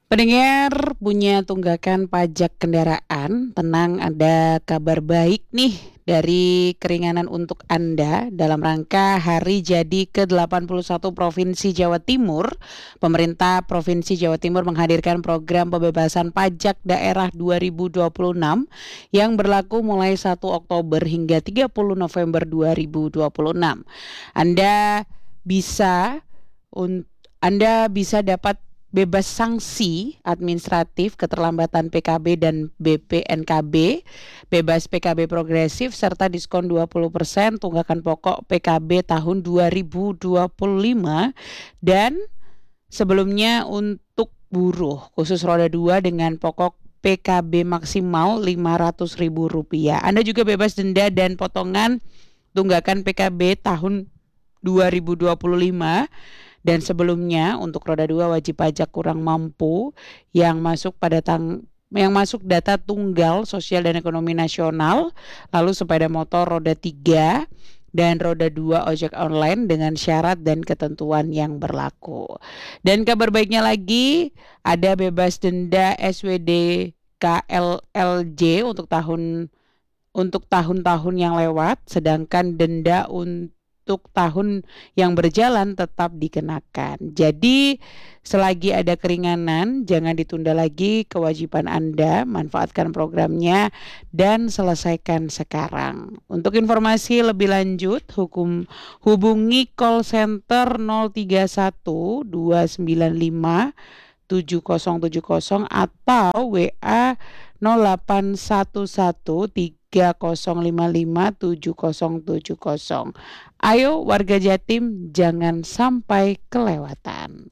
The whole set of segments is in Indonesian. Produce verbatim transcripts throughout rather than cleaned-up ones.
Pendengar punya tunggakan pajak kendaraan, tenang ada kabar baik nih dari keringanan untuk Anda dalam rangka Hari Jadi ke delapan puluh satu Provinsi Jawa Timur. Pemerintah Provinsi Jawa Timur menghadirkan program pembebasan pajak daerah dua ribu dua puluh enam yang berlaku mulai satu Oktober hingga tiga puluh November dua ribu dua puluh enam. Anda bisa un- Anda bisa dapat bebas sanksi administratif keterlambatan P K B dan B P N K B, bebas P K B progresif serta diskon dua puluh persen tunggakan pokok P K B tahun dua ribu dua puluh lima dan sebelumnya untuk buruh khusus roda dua dengan pokok P K B maksimal lima ratus ribu rupiah. Anda juga bebas denda dan potongan tunggakan P K B tahun dua ribu dua puluh lima. Dan sebelumnya untuk roda dua wajib pajak kurang mampu yang masuk pada tang yang masuk data tunggal sosial dan ekonomi nasional, lalu sepeda motor roda tiga dan roda dua ojek online dengan syarat dan ketentuan yang berlaku. Dan kabar baiknya lagi, ada bebas denda S W D K L L J untuk tahun untuk tahun-tahun yang lewat, sedangkan denda untuk untuk tahun yang berjalan tetap dikenakan. Jadi selagi ada keringanan, jangan ditunda lagi kewajiban Anda, manfaatkan programnya dan selesaikan sekarang. Untuk informasi lebih lanjut, hukum hubungi call center nol tiga satu dua sembilan lima tujuh nol tujuh nol atau W A nol delapan satu satu tiga nol lima lima tujuh nol tujuh nol. Ayo warga Jatim jangan sampai kelewatan.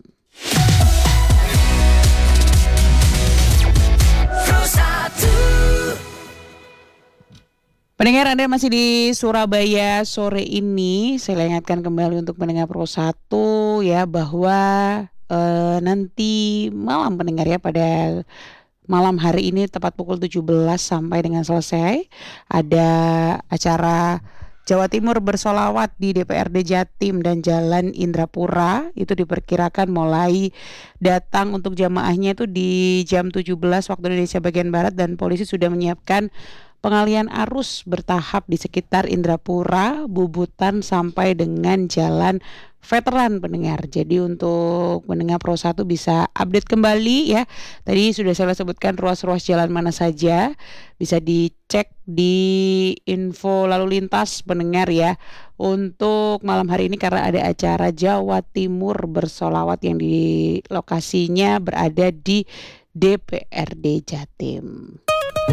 Pendengar, Anda masih di Surabaya sore ini. Saya ingatkan kembali untuk pendengar Pro satu ya bahwa eh, nanti malam pendengar ya pada malam hari ini tepat pukul tujuh belas sampai dengan selesai ada acara Jawa Timur bersolawat di D P R D Jatim dan Jalan Indrapura. Itu diperkirakan mulai datang untuk jamaahnya itu di jam tujuh belas waktu Indonesia bagian Barat, dan polisi sudah menyiapkan pengalihan arus bertahap di sekitar Indrapura, Bubutan sampai dengan Jalan Veteran pendengar. Jadi untuk pendengar Pro satu bisa update kembali ya. Tadi sudah saya sebutkan ruas-ruas jalan mana saja. Bisa dicek di info lalu lintas pendengar ya. Untuk malam hari ini karena ada acara Jawa Timur bersolawat yang di lokasinya berada di D P R D Jatim.